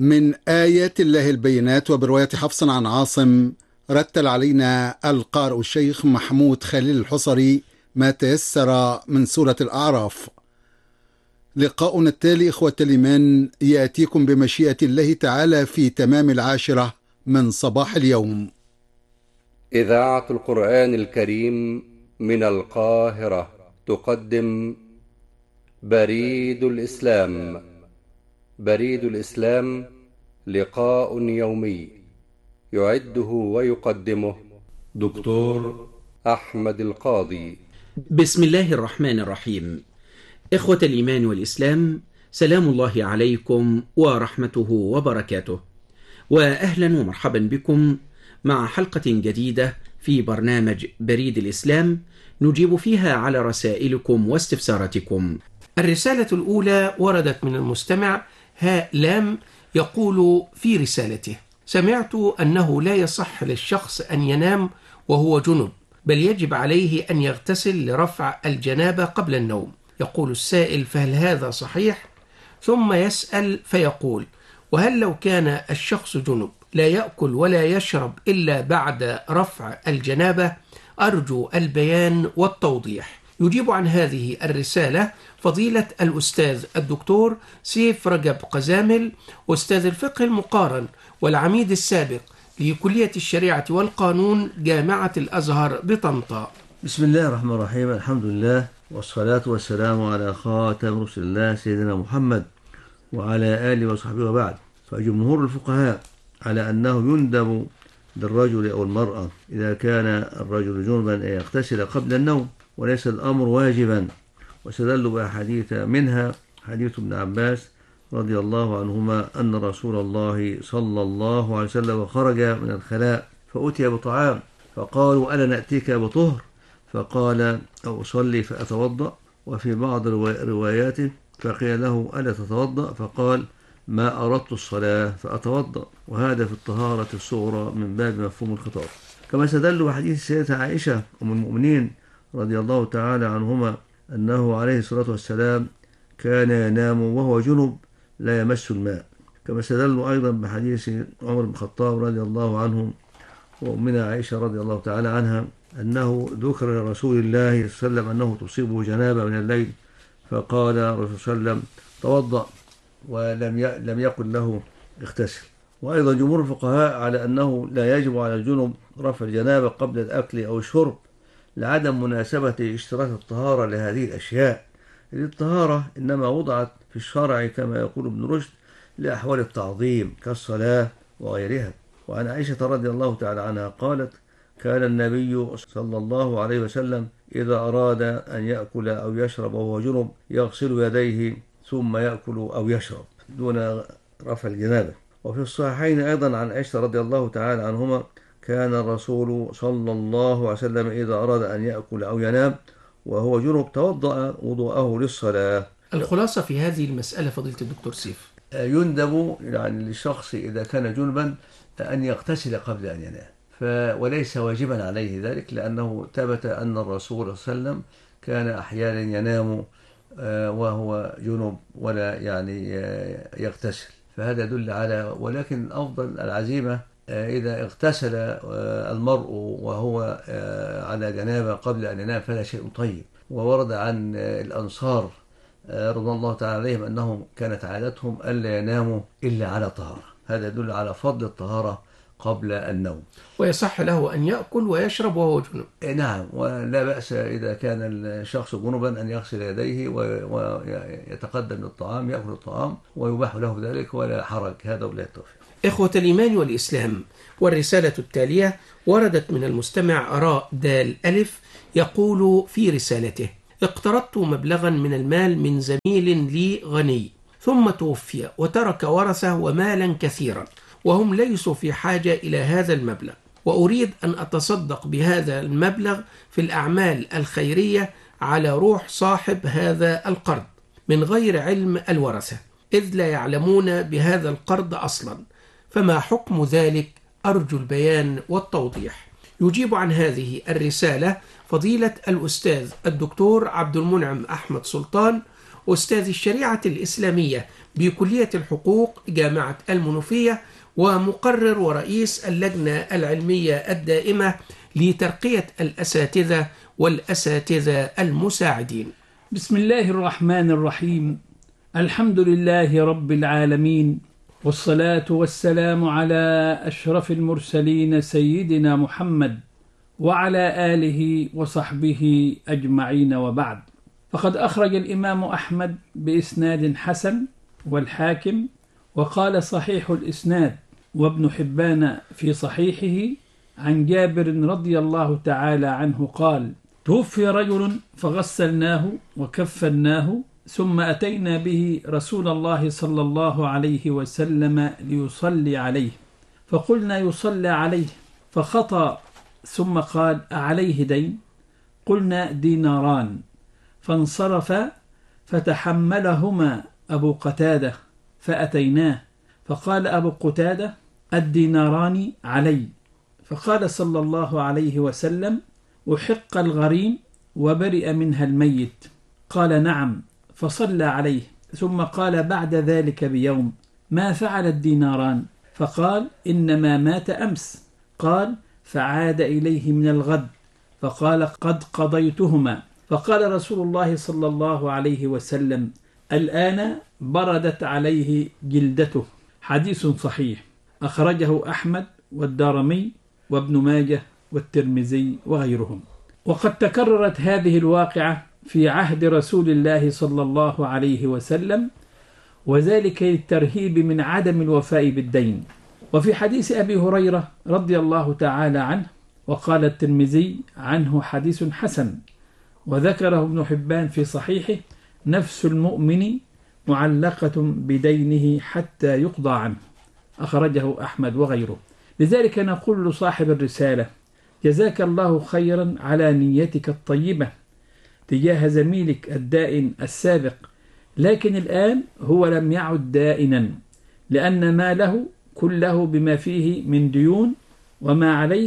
من آيات الله البينات. وبرواية حفص عن عاصم رتل علينا القارئ الشيخ محمود خليل الحصري ما تيسر من سورة الأعراف. لقاؤنا التالي إخوة الإيمان يأتيكم بمشيئة الله تعالى في تمام 10 من صباح اليوم. إذاعة القرآن الكريم من القاهرة تقدم بريد الإسلام. بريد الإسلام لقاء يومي يعده ويقدمه دكتور أحمد القاضي. بسم الله الرحمن الرحيم. إخوة الإيمان والإسلام، سلام الله عليكم ورحمته وبركاته، وأهلا ومرحبا بكم مع حلقة جديدة في برنامج بريد الإسلام نجيب فيها على رسائلكم واستفساراتكم. الرسالة الأولى وردت من المستمع هاء لام، يقول في رسالته: سمعت أنه لا يصح للشخص أن ينام وهو جنب، بل يجب عليه أن يغتسل لرفع الجنابة قبل النوم. يقول السائل: فهل هذا صحيح؟ ثم يسأل فيقول: وهل لو كان الشخص جنب لا يأكل ولا يشرب إلا بعد رفع الجنابة؟ أرجو البيان والتوضيح. يجيب عن هذه الرسالة فضيلة الأستاذ الدكتور سيف رجب قزامل، أستاذ الفقه المقارن والعميد السابق لكلية الشريعة والقانون جامعة الأزهر بطنطا. بسم الله الرحمن الرحيم. الحمد لله والصلاة والسلام على خاتم رسل الله سيدنا محمد وعلى آله وصحبه وبعد. فجمهور الفقهاء على أنه يندب للرجل أو المرأة إذا كان الرجل جنبا أن يغتسل قبل النوم، وليس الأمر واجبا، واستدلوا بأحاديث منها حديث ابن عباس رضي الله عنهما أن رسول الله صلى الله عليه وسلم خرج من الخلاء فأتي بطعام فقالوا: ألا نأتيك بطهر؟ فقال: أصلي فأتوضأ. وفي بعض الروايات فقيل له: ألا تتوضأ؟ فقال: ما أردت الصلاة فأتوضأ. وهذا في الطهارة الصغرى من باب مفهوم الخطاب. كما استدلوا بحديث السيدة عائشة أم المؤمنين رضي الله تعالى عنهما أنه عليه الصلاة والسلام كان ينام وهو جنب لا يمس الماء. كما استدلوا أيضا بحديث عمر بن الخطاب رضي الله عنه وأمنا عائشة رضي الله تعالى عنها أنه ذكر لرسول الله صلى الله عليه وسلم أنه تصيبه جنابة من الليل، فقال الرسول صلى الله عليه وسلم: توضأ، ولم يقل له اغتسل. وأيضا جمهور الفقهاء على أنه لا يجب على الجنب رفع الجنابة قبل الأكل أو الشرب لعدم مناسبة اشتراط الطهارة لهذه الأشياء. الطهارة إنما وضعت في الشرع كما يقول ابن رشد لأحوال التعظيم كالصلاة وغيرها. وعن عائشة رضي الله تعالى عنها قالت: كان النبي صلى الله عليه وسلم إذا أراد أن يأكل أو يشرب وهو جنب يغسل يديه ثم يأكل أو يشرب دون رفع الجنابة. وفي الصحيحين أيضا عن عائشة رضي الله تعالى عنهما كان الرسول صلى الله عليه وسلم إذا أراد أن يأكل أو ينام وهو جنب توضأ وضوءه للصلاة. الخلاصة في هذه المسألة فضيلة الدكتور سيف: يندب يعني للشخص إذا كان جنبا أن يغتسل قبل أن ينام، وليس واجبا عليه ذلك، لأنه ثبت أن الرسول صلى الله عليه وسلم كان أحيانا ينام وهو جنب ولا يعني يغتسل، فهذا يدل على. ولكن أفضل العزيمة إذا اغتسل المرء وهو على جنابة قبل أن ينام فلا شيء طيب. وورد عن الأنصار رضي الله تعالى عليهم أنهم كانت عادتهم ألا يناموا إلا على طهارة. هذا يدل على فضل الطهارة قبل النوم. ويصح له أن يأكل ويشرب وهو جنب. نعم، ولا بأس إذا كان الشخص جنبا أن يغسل يديه ويتقدم للطعام يأكل الطعام ويباح له ذلك ولا حرج. هذا ولا التوفيق. إخوة الإيمان والإسلام، والرسالة التالية وردت من المستمع راء دال ألف، يقول في رسالته: اقترضت مبلغا من المال من زميل لي غني ثم توفي وترك ورثة ومالا كثيرا، وهم ليسوا في حاجة إلى هذا المبلغ، وأريد أن أتصدق بهذا المبلغ في الأعمال الخيرية على روح صاحب هذا القرض من غير علم الورثة، إذ لا يعلمون بهذا القرض أصلا، فما حكم ذلك؟ أرجو البيان والتوضيح. يجيب عن هذه الرسالة فضيلة الأستاذ الدكتور عبد المنعم أحمد سلطان، أستاذ الشريعة الإسلامية بكلية الحقوق جامعة المنوفية، ومقرر ورئيس اللجنة العلمية الدائمة لترقية الأساتذة والأساتذة المساعدين. بسم الله الرحمن الرحيم. الحمد لله رب العالمين، والصلاة والسلام على أشرف المرسلين سيدنا محمد وعلى آله وصحبه أجمعين، وبعد. فقد أخرج الإمام أحمد بإسناد حسن والحاكم وقال صحيح الإسناد، وابن حبان في صحيحه عن جابر رضي الله تعالى عنه قال: توفي رجل فغسلناه وكفناه ثم أتينا به رسول الله صلى الله عليه وسلم ليصلي عليه، فقلنا يصلى عليه، فخطأ ثم قال: أعليه دين؟ قلنا: ديناران. فانصرف فتحملهما أبو قتادة فأتيناه، فقال أبو قتادة: الديناران علي. فقال صلى الله عليه وسلم: أحق الغريم وبرئ منها الميت. قال: نعم. فصلى عليه، ثم قال بعد ذلك بيوم: ما فعل الديناران؟ فقال: إنما مات أمس. قال: فعاد إليه من الغد فقال: قد قضيتهما. فقال رسول الله صلى الله عليه وسلم: الآن بردت عليه جلدته. حديث صحيح أخرجه أحمد والدارمي وابن ماجه والترمذي وغيرهم. وقد تكررت هذه الواقعة في عهد رسول الله صلى الله عليه وسلم، وذلك للترهيب من عدم الوفاء بالدين. وفي حديث أبي هريرة رضي الله تعالى عنه، وقال الترمذي عنه حديث حسن، وذكره ابن حبان في صحيحه: نفس المؤمن معلقة بدينه حتى يقضى عنه. أخرجه أحمد وغيره. لذلك نقول لصاحب الرسالة: جزاك الله خيرا على نيتك الطيبة تجاه زميلك الدائن السابق، لكن الآن هو لم يعد دائنا، لأن ماله كله بما فيه من ديون وما عليه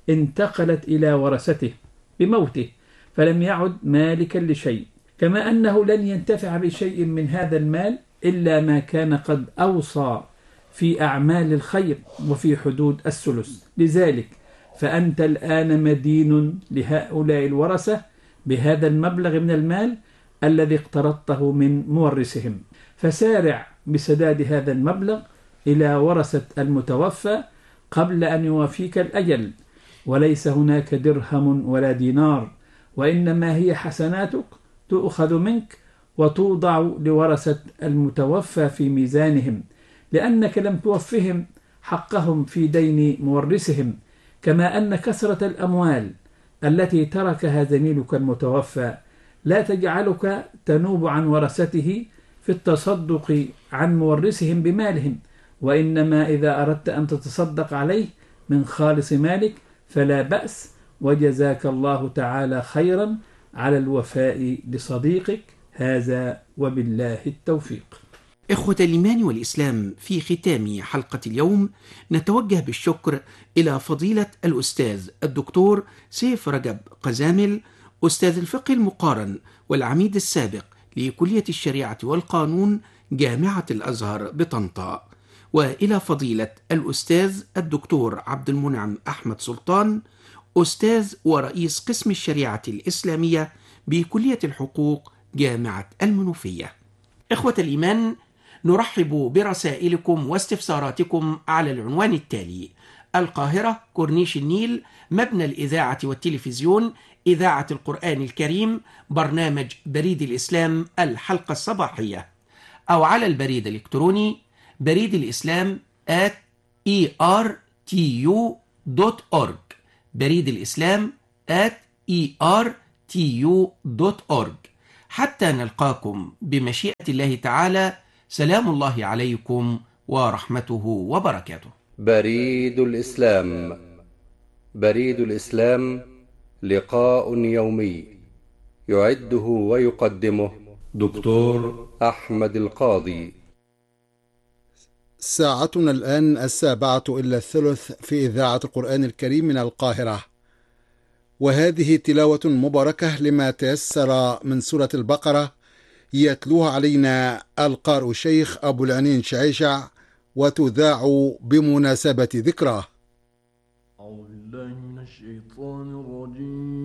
انتقلت إلى ورثته بموته، فلم يعد مالكا لشيء، كما أنه لن ينتفع بشيء من هذا المال إلا ما كان قد أوصى في أعمال الخير وفي حدود الثلث. لذلك فأنت الآن مدين لهؤلاء الورثة بهذا المبلغ من المال الذي اقترضته من مورثهم، فسارع بسداد هذا المبلغ إلى ورثة المتوفى قبل أن يوافيك الأجل. وليس هناك درهم ولا دينار، وإنما هي حسناتك تؤخذ منك وتوضع لورثة المتوفى في ميزانهم، لأنك لم توفهم حقهم في دين مورثهم. كما أن كثرة الأموال التي تركها زميلك المتوفى لا تجعلك تنوب عن ورثته في التصدق عن مورثهم بمالهم، وإنما إذا أردت أن تتصدق عليه من خالص مالك فلا بأس، وجزاك الله تعالى خيرا على الوفاء لصديقك هذا، وبالله التوفيق. إخوة الإيمان والإسلام، في ختام حلقة اليوم نتوجه بالشكر إلى فضيلة الأستاذ الدكتور سيف رجب قزامل، أستاذ الفقه المقارن والعميد السابق لكلية الشريعة والقانون جامعة الأزهر بطنطا، وإلى فضيلة الأستاذ الدكتور عبد المنعم أحمد سلطان، أستاذ ورئيس قسم الشريعة الإسلامية بكلية الحقوق جامعة المنوفية. إخوة الإيمان، نرحب برسائلكم واستفساراتكم على العنوان التالي: القاهرة، كورنيش النيل، مبنى الإذاعة والتلفزيون، إذاعة القرآن الكريم، برنامج بريد الإسلام الحلقة الصباحية، أو على البريد الإلكتروني بريد الإسلام @ertu.org، بريد الإسلام @ertu.org. حتى نلقاكم بمشيئة الله تعالى، سلام الله عليكم ورحمته وبركاته. بريد الإسلام. بريد الإسلام لقاء يومي يعده ويقدمه دكتور أحمد القاضي. ساعتنا الآن 7:45 في إذاعة القرآن الكريم من القاهرة، وهذه تلاوة مباركة لما تيسر من سورة البقرة يتلوها علينا القارئ الشيخ أبو العنين شعيشع، وتذاع بمناسبة ذكراه. أعوذ بالله من الشيطان الرجيم.